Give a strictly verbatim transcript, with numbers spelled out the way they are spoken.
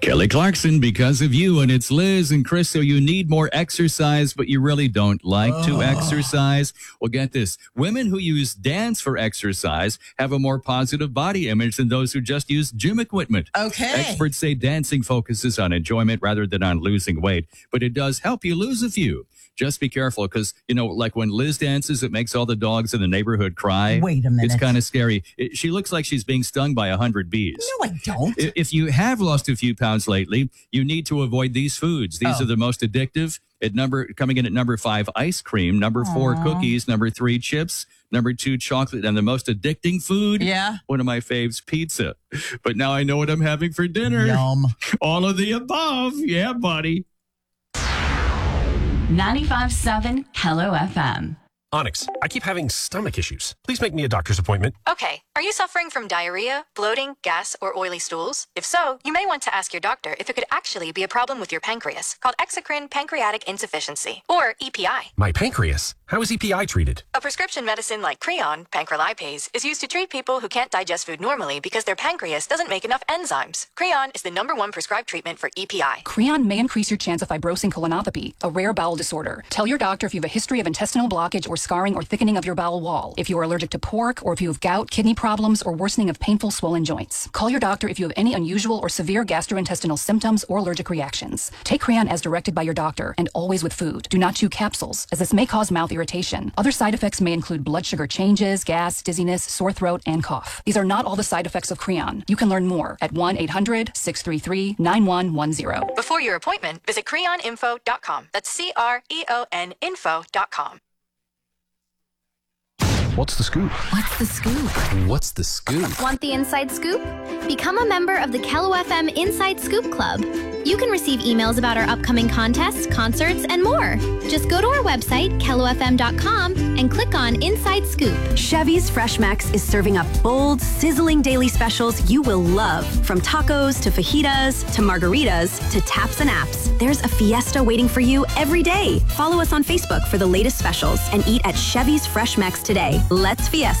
Kelly Clarkson, because of you. And it's Liz and Chris. So you need more exercise, but you really don't like oh. to exercise. Well, get this. Women who use dance for exercise have a more positive body image than those who just use gym equipment. Okay. Experts say dancing focuses on enjoyment rather than on losing weight, but it does help you lose a few. Just be careful because, you know, like when Liz dances, it makes all the dogs in the neighborhood cry. Wait a minute. It's kind of scary. It, she looks like she's being stung by a hundred bees. No, I don't. If you have lost a few pounds lately, you need to avoid these foods. These oh. are the most addictive. At number coming in at number five, ice cream. Number Aww. four, cookies. Number three, chips. Number two, chocolate. And the most addicting food, yeah, one of my faves, pizza. But now I know what I'm having for dinner. Yum. All of the above. Yeah, buddy. ninety-five point seven Hello F M. Onyx, I keep having stomach issues. Please make me a doctor's appointment. Okay. Are you suffering from diarrhea, bloating, gas, or oily stools? If so, you may want to ask your doctor if it could actually be a problem with your pancreas, called exocrine pancreatic insufficiency, or E P I. My pancreas? How is E P I treated? A prescription medicine like Creon, pancrelipase, is used to treat people who can't digest food normally because their pancreas doesn't make enough enzymes. Creon is the number one prescribed treatment for E P I. Creon may increase your chance of fibrosing colonopathy, a rare bowel disorder. Tell your doctor if you have a history of intestinal blockage or scarring or thickening of your bowel wall, if you are allergic to pork, or if you have gout, kidney problems, or worsening of painful swollen joints. Call your doctor if you have any unusual or severe gastrointestinal symptoms or allergic reactions. Take Creon as directed by your doctor, and always with food. Do not chew capsules, as this may cause mouth irritation. Other side effects may include blood sugar changes, gas, dizziness, sore throat, and cough. These are not all the side effects of Creon. You can learn more at one eight hundred, six three three, nine one one zero. Before your appointment, visit creon info dot com. That's C R E O N info dot com. What's the scoop? What's the scoop? What's the scoop? Want the inside scoop? Become a member of the Kello F M Inside Scoop Club. You can receive emails about our upcoming contests, concerts, and more. Just go to our website, kello f m dot com, and click on Inside Scoop. Chevy's Fresh Max is serving up bold, sizzling daily specials you will love. From tacos to fajitas to margaritas to taps and apps, there's a fiesta waiting for you every day. Follow us on Facebook for the latest specials and eat at Chevy's Fresh Max today. Let's fiesta.